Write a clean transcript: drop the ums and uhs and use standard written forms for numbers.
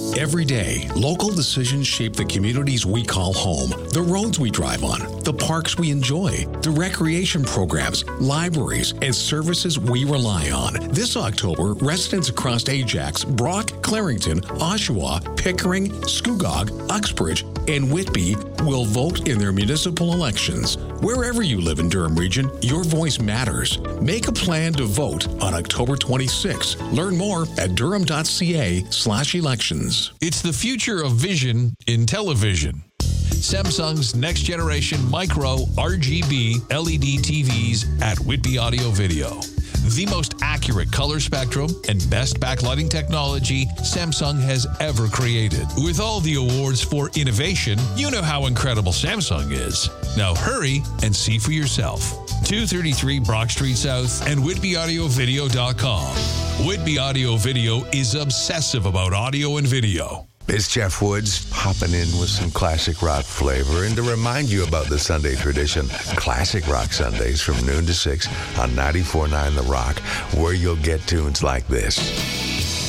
Every day, local decisions shape the communities we call home, the roads we drive on, the parks we enjoy, the recreation programs, libraries, and services we rely on. This October, residents across Ajax, Brock, Clarington, Oshawa, Pickering, Scugog, Uxbridge, and Whitby will vote in their municipal elections. Wherever you live in Durham Region, your voice matters. Make a plan to vote on October 26. Learn more at durham.ca/elections. It's the future of vision in television. Samsung's next generation micro RGB LED TVs at Whitby Audio Video. The most accurate color spectrum and best backlighting technology Samsung has ever created. With all the awards for innovation, you know how incredible Samsung is. Now hurry and see for yourself. 233 Brock Street South and WhitbyAudioVideo.com. Whitby Audio Video is obsessive about audio and video. It's Jeff Woods hopping in with some classic rock flavor and to remind you about the Sunday tradition, Classic Rock Sundays from noon to 6 on 94.9 The Rock, where you'll get tunes like this.